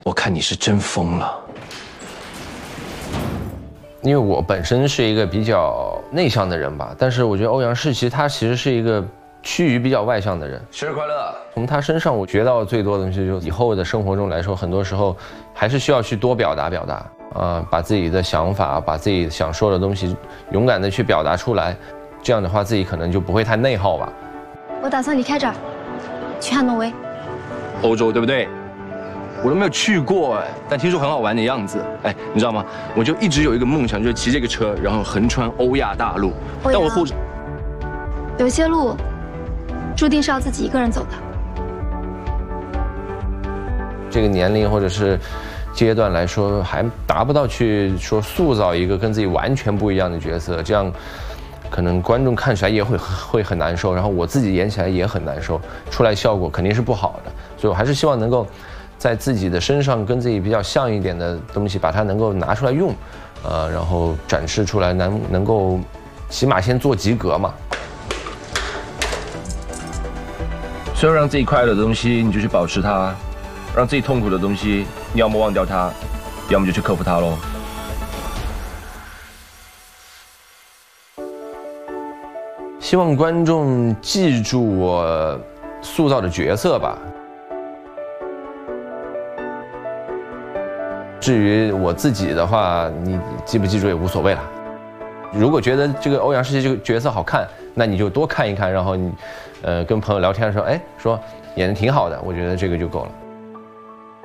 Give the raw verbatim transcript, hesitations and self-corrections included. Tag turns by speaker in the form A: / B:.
A: 我看你是真疯了。
B: 因为我本身是一个比较内向的人吧，但是我觉得欧阳士其实他其实是一个趋于比较外向的人。
A: 生日快乐！
B: 从他身上我学到最多的东西，就以后的生活中来说，很多时候还是需要去多表达表达啊、呃，把自己的想法，把自己想说的东西勇敢的去表达出来，这样的话自己可能就不会太内耗吧。
C: 我打算离开这儿，去汉诺威。
A: 欧洲对不对？我都没有去过哎，但听说很好玩的样子。哎，你知道吗？我就一直有一个梦想，就是骑这个车，然后横穿欧亚大陆。但我护着，
C: 有些路注定是要自己一个人走的。
B: 这个年龄或者是阶段来说，还达不到去说塑造一个跟自己完全不一样的角色，这样可能观众看起来也会会很难受，然后我自己演起来也很难受，出来效果肯定是不好的。所以我还是希望能够在自己的身上跟自己比较像一点的东西，把它能够拿出来用，呃，然后展示出来，能能够起码先做及格嘛。
A: 所以让自己快乐的东西，你就去保持它；让自己痛苦的东西，你要么忘掉它，要么就去克服它喽。
B: 希望观众记住我塑造的角色吧。至于我自己的话，你记不记住也无所谓了。如果觉得这个欧阳士燮这个角色好看，那你就多看一看，然后你，呃，跟朋友聊天的时候，哎，说演得挺好的，我觉得这个就够了。